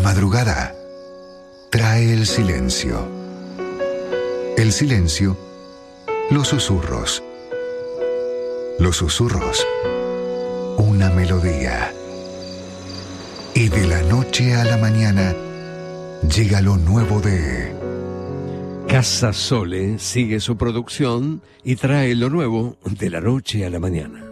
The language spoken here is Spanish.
madrugada trae el silencio. El silencio, los susurros. Los susurros, una melodía. Y de la noche a la mañana llega lo nuevo de... Casa Sole sigue su producción y trae lo nuevo de la noche a la mañana.